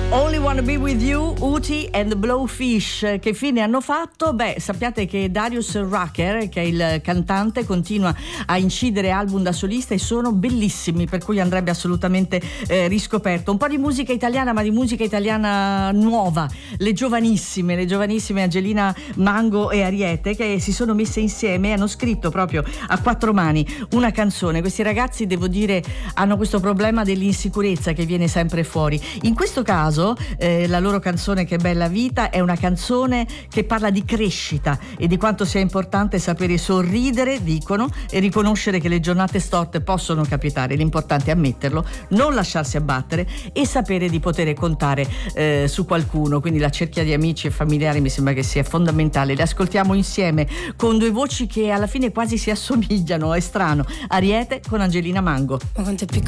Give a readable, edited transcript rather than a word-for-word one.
Only Wanna Be With You, Uti and the Blowfish. Che fine hanno fatto? Beh, sappiate che Darius Rucker, che è il cantante, continua a incidere album da solista e sono bellissimi, per cui andrebbe assolutamente riscoperto. Un po' di musica italiana, ma di musica italiana nuova. Le giovanissime Angelina Mango e Ariete, che si sono messe insieme e hanno scritto proprio a quattro mani una canzone. Questi ragazzi, devo dire, hanno questo problema dell'insicurezza che viene sempre fuori. In questo caso la loro canzone Che bella vita è una canzone che parla di crescita e di quanto sia importante sapere sorridere, dicono, e riconoscere che le giornate storte possono capitare. L'importante è ammetterlo, non lasciarsi abbattere e sapere di poter contare su qualcuno. Quindi la cerchia di amici e familiari mi sembra che sia fondamentale. Le ascoltiamo insieme con due voci che alla fine quasi si assomigliano, è strano. Ariete con Angelina Mango. Ma quanto è piccola